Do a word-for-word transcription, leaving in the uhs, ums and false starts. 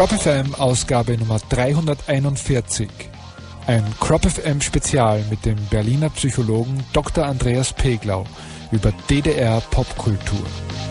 Crop F M Ausgabe Nummer dreihunderteinundvierzig. Ein Crop F M Spezial mit dem Berliner Psychologen Doktor Andreas Peglau über D D R Popkultur.